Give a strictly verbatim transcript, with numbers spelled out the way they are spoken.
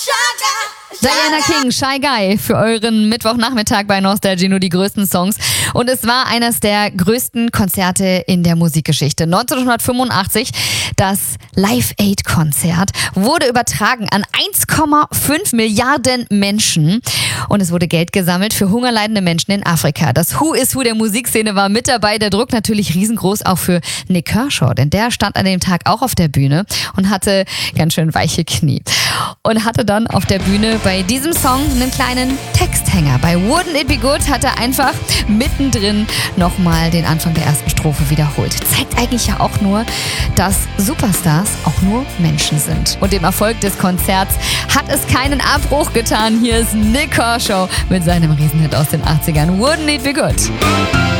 Diana King, Shy Guy, für euren Mittwochnachmittag bei Nostalgie, nur die größten Songs. Und es war eines der größten Konzerte in der Musikgeschichte. neunzehnhundertfünfundachtzig, das Live Aid Konzert, wurde übertragen an eins Komma fünf Milliarden Menschen. Und es wurde Geld gesammelt für hungerleidende Menschen in Afrika. Das Who is Who der Musikszene war mit dabei. Der Druck natürlich riesengroß, auch für Nick Kershaw, denn der stand an dem Tag auch auf der Bühne und hatte ganz schön weiche Knie. Und hatte dann auf der Bühne bei diesem Song einen kleinen Texthänger. Bei Wouldn't It Be Good hat er einfach mittendrin nochmal den Anfang der ersten Strophe wiederholt. Zeigt eigentlich ja auch nur, dass Superstars auch nur Menschen sind. Und dem Erfolg des Konzerts hat es keinen Abbruch getan. Hier ist Nick Kershaw mit seinem Riesenhit aus den achtzigern. Wouldn't It Be Good.